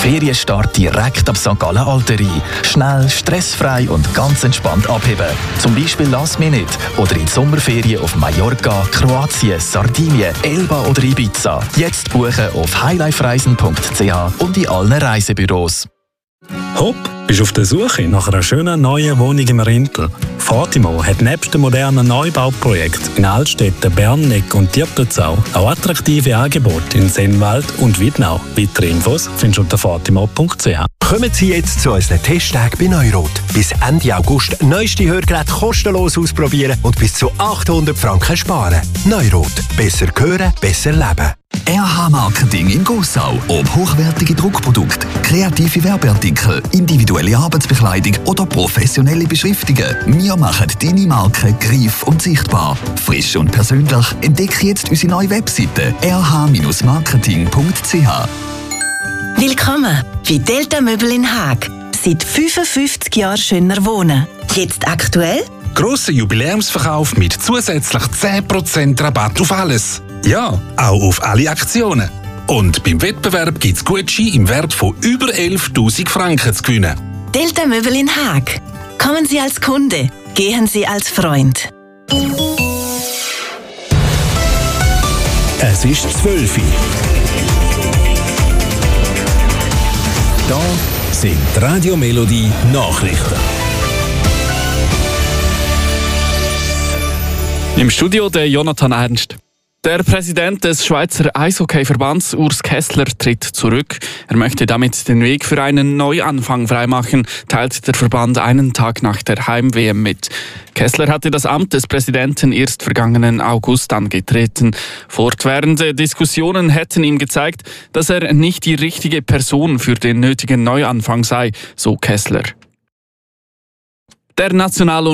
Ferienstart direkt ab St. Gallen Alterie. Schnell, stressfrei und ganz entspannt abheben. Zum Beispiel Last Minute oder in die Sommerferien auf Mallorca, Kroatien, Sardinien, Elba oder Ibiza. Jetzt buchen auf highlifereisen.ch und in allen Reisebüros. Hopp, bist du auf der Suche nach einer schönen neuen Wohnung im Rintel? Fatimo hat nebst dem modernen Neubauprojekt in Altstädten, Berneck und Dieptenzau auch attraktive Angebote in Sennwald und Wiednau. Weitere Infos findest du unter fatimo.ch. Kommen Sie jetzt zu unseren Testtagen bei Neurot. Bis Ende August neueste Hörgeräte kostenlos ausprobieren und bis zu 800 Franken sparen. Neurot. Besser hören, besser leben. RH Marketing in Gossau. Ob hochwertige Druckprodukte, kreative Werbeartikel, individuelle Arbeitsbekleidung oder professionelle Beschriftungen. Wir machen deine Marke greif und sichtbar. Frisch und persönlich. Entdecke jetzt unsere neue Webseite rh-marketing.ch. Willkommen bei Delta Möbel in Haag. Seit 55 Jahren schöner wohnen. Jetzt aktuell? Grosser Jubiläumsverkauf mit zusätzlich 10% Rabatt auf alles. Ja, auch auf alle Aktionen. Und beim Wettbewerb gibt es Gutscheine im Wert von über 11.000 Franken zu gewinnen. Delta Möbel in Haag. Kommen Sie als Kunde, gehen Sie als Freund. Es ist 12 Uhr. Da sind die Radio Melodie Nachrichten. Im Studio der Jonathan Ernst. Der Präsident des Schweizer Eishockey-Verbands, Urs Kessler, tritt zurück. Er möchte damit den Weg für einen Neuanfang freimachen, teilt der Verband einen Tag nach der Heim-WM mit. Kessler hatte das Amt des Präsidenten erst vergangenen August angetreten. Fortwährende Diskussionen hätten ihm gezeigt, dass er nicht die richtige Person für den nötigen Neuanfang sei, so Kessler. Der National-